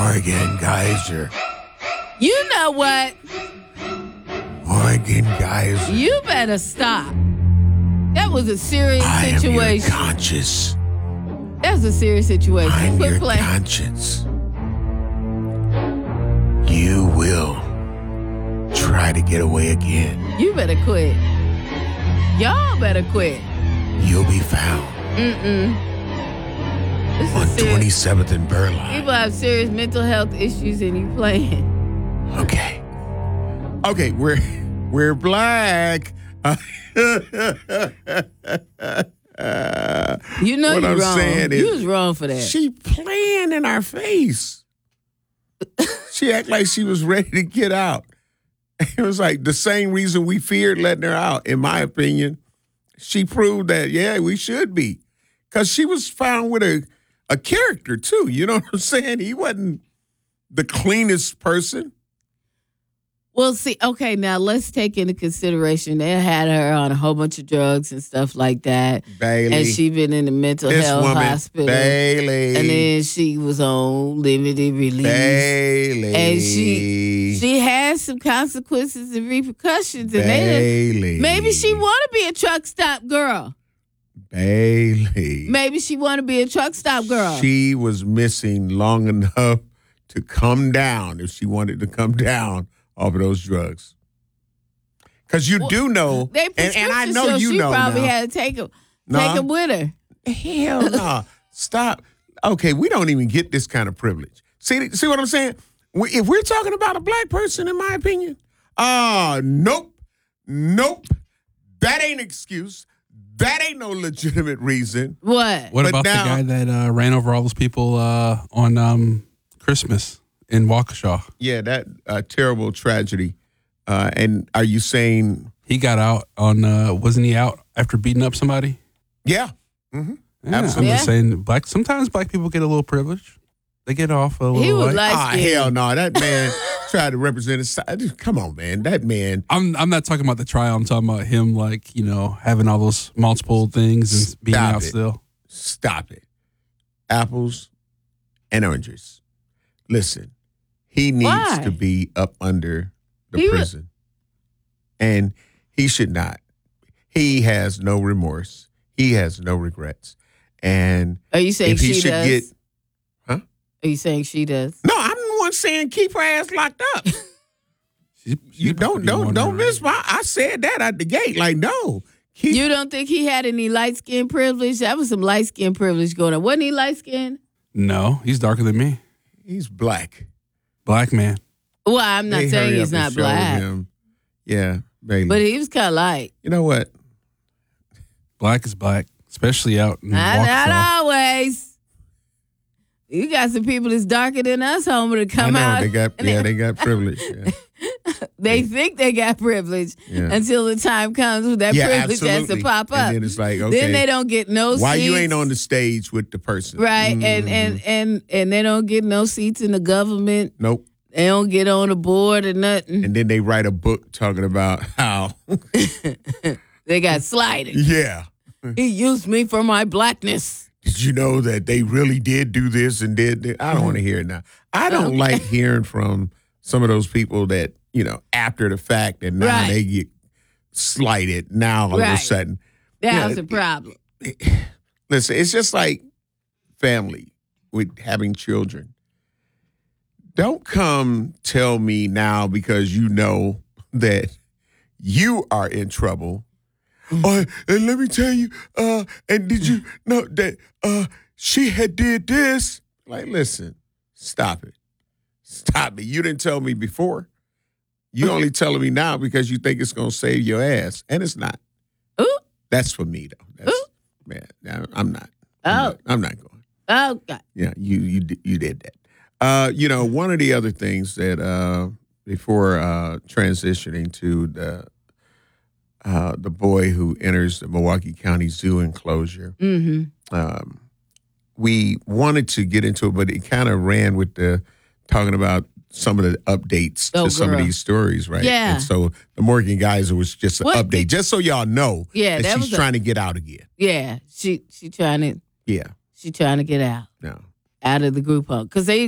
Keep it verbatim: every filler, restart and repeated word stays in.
Morgan Geyser. You know what? Morgan Geyser. You better stop. That was a serious I situation. am your conscience. That was a serious situation. I'm Quit your playing. conscience. You will try to get away again. You better quit. Y'all better quit. You'll be found Mm-mm. This is on serious. twenty-seventh and Burleigh. People have serious mental health issues and you playing. Okay. Okay, we're we're black. You know What you're I'm wrong. saying is, You was wrong for that. She playing in our face. She act like she was ready to get out. It was like the same reason we feared letting her out, in my opinion. She proved that, yeah, we should be. Because she was found with a, a character, too. You know what I'm saying? He wasn't the cleanest person. Well, see, okay, now let's take into consideration they had her on a whole bunch of drugs and stuff like that. Bailey. And she been in the mental This health woman, hospital. Bailey. And then she was on limited release. Bailey. And she she had some consequences and repercussions. And they Bailey. didn't- maybe she want to be a truck stop girl. Bailey. Maybe she want to be a truck stop girl. She was missing long enough to come down, if she wanted to come down off of those drugs. Because you Well, do know, They and, and I prescription know show you she know probably now. had to take them, Nah. take them with her. Hell no. Stop. Okay, we don't even get this kind of privilege. See, see what I'm saying? We, if we're talking about a black person, in my opinion, uh, nope, nope. That ain't an excuse. That ain't no legitimate reason. What? What But about now- the guy that uh, ran over all those people uh, on um, Christmas in Waukesha? Yeah, that uh, terrible tragedy. Uh, and are you saying, He got out on, uh, wasn't he out after beating up somebody? yeah, mm-hmm. Yeah, Absolutely. I'm just saying, black. Sometimes black people get a little privilege. They get off a little. He was light. like, Ah, hell no. That man tried to represent his side. Come on, man. That man. I'm I'm not talking about the trial. I'm talking about him, like, you know, having all those multiple things and being Stop out it. still. Stop it. Apples and oranges. Listen, he needs Why? to be up under the He was- prison. And he should not. He has no remorse. He has no regrets. And Are you saying if he she should does? get. Huh? Are you saying she does? No, I'm the one saying keep her ass locked up. She- she You don't probably don't won don't her. miss my. I said that at the gate. Like no, keep, You don't think he had any light skin privilege? That was some light skin privilege going on. Wasn't he light skinned? No, he's darker than me. he's black. Black man. Well, I'm not They saying hurry he's up and not showed black, him. Yeah, Bailey. but he was kind of light. you know what? Black is black, especially out in Not, Waukesha. not always. You got some people that's darker than us, Homer, to come I know out. they got and yeah they got privilege. Yeah, They think they got privilege Yeah. until the time comes when that yeah privilege has absolutely. to pop up. And then it's like okay, Then they don't get no why seats. you ain't on the stage with the person? Right, Mm, and, and and and they don't get no seats in the government. nope. They don't get on the board or nothing. And then they write a book talking about how They got slighted. yeah. He used me for my blackness. Did you know that they really did do this and did that? I don't want to hear it now. I don't Okay. like hearing from some of those people that, you know, after the fact and now Right. they get slighted now all of a Right. sudden. That Yeah, was a problem. Listen, it's just like family with having children. Don't come tell me now because you know that you are in trouble. Oh, and let me tell you, uh, and did you know that uh, she had did this? Like, listen, stop it. Stop it. You didn't tell me before. You only telling me now because you think it's going to save your ass, and it's not. Ooh. That's for me, though. That's, man, I- I'm not. I'm Oh. not, I'm not going. Oh, God. Yeah, you you di- you did that. Uh, you know, one of the other things that uh, before uh, transitioning to the uh, the boy who enters the Milwaukee County Zoo enclosure, Mm-hmm. um, we wanted to get into it, but it kind of ran with the talking about some of the updates Oh, to some of girl. these stories, right? Yeah. And so the Morgan Geyser was just an What update, did- just so y'all know Yeah, that, that she's was a- trying to get out again. Yeah, she she trying to Yeah, she trying to get out no. out of the group home because they